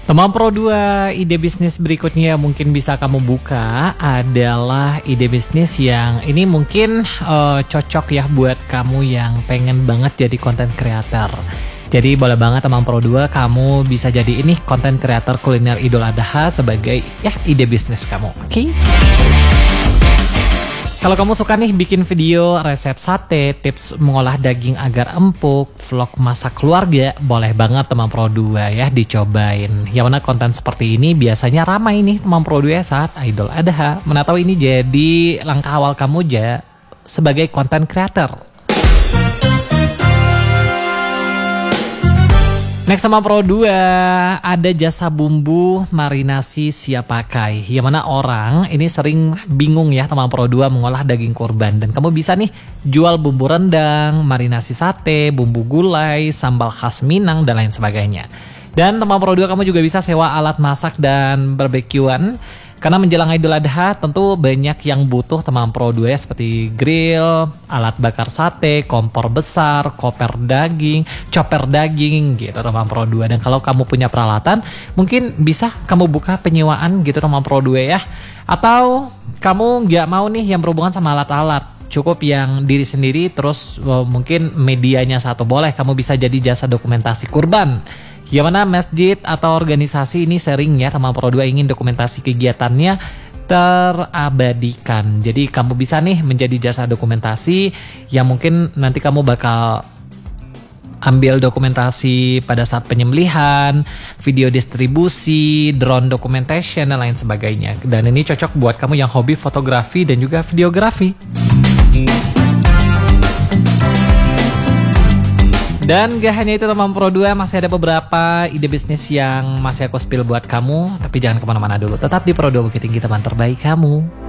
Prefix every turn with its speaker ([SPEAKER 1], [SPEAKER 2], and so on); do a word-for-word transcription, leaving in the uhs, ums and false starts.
[SPEAKER 1] Teman Pro dua, ide bisnis berikutnya yang mungkin bisa kamu buka adalah ide bisnis yang ini mungkin uh, cocok ya buat kamu yang pengen banget jadi content creator. Jadi boleh banget teman Pro dua kamu bisa jadi ini content creator kuliner Idul Adha sebagai ya ide bisnis kamu. Oke? Okay? Kalau kamu suka nih bikin video resep sate, tips mengolah daging agar empuk, vlog masak keluarga, boleh banget teman Pro dua ya dicobain. Yang mana konten seperti ini biasanya ramai nih teman Pro dua saat Idul Adha. Mana tahu ini jadi langkah awal kamu aja sebagai content creator. Next sama Pro dua, ada jasa bumbu marinasi siap pakai. Yang mana orang ini sering bingung ya teman Pro dua mengolah daging kurban. Dan kamu bisa nih jual bumbu rendang, marinasi sate, bumbu gulai, sambal khas Minang, dan lain sebagainya. Dan teman Pro dua kamu juga bisa sewa alat masak dan barbekyuan. Karena menjelang Idul Adha tentu banyak yang butuh teman Pro dua ya, seperti grill, alat bakar sate, kompor besar, koper daging, chopper daging gitu teman Pro dua. Dan kalau kamu punya peralatan mungkin bisa kamu buka penyewaan gitu teman Pro dua ya. Atau kamu nggak mau nih yang berhubungan sama alat-alat, cukup yang diri sendiri, terus well, mungkin medianya satu, boleh kamu bisa jadi jasa dokumentasi kurban. Yang mana masjid atau organisasi ini sering ya teman Pro dua ingin dokumentasi kegiatannya terabadikan. Jadi kamu bisa nih menjadi jasa dokumentasi yang mungkin nanti kamu bakal ambil dokumentasi pada saat penyembelihan, video distribusi, drone documentation, dan lain sebagainya. Dan ini cocok buat kamu yang hobi fotografi dan juga videografi. Dan gak hanya itu teman Pro dua, masih ada beberapa ide bisnis yang masih aku spill buat kamu. Tapi jangan kemana-mana dulu, tetap di Pro dua Bukit Tinggi, teman terbaik kamu.